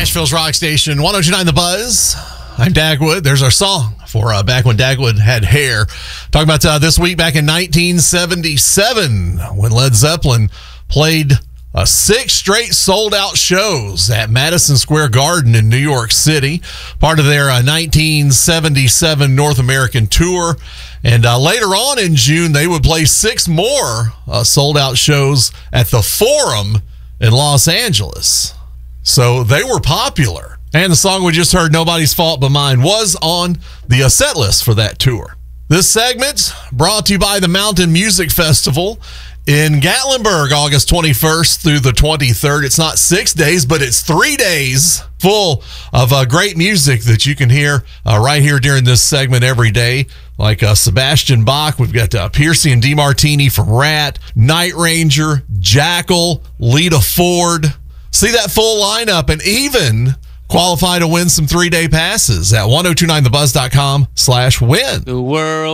Nashville's rock station, 102.9 The Buzz. I'm Dagwood. There's our song for back when Dagwood had hair. Talking about this week back in 1977 when Led Zeppelin played 6 straight sold-out shows at Madison Square Garden in New York City, part of their 1977 North American tour. And later on in June, they would play 6 more sold-out shows at the Forum in Los Angeles. So they were popular. And the song we just heard, Nobody's Fault But Mine, was on the set list for that tour. This segment brought to you by the Mountain Music Festival in Gatlinburg, August 21st through the 23rd. It's not 6 days, but it's 3 days full of great music that you can hear right here during this segment every day. Like Sebastian Bach, we've got Piercy and DeMartini from Rat, Night Ranger, Jackal, Lita Ford. See that full lineup and even qualify to win some 3-day passes at 1029thebuzz.com/win. The world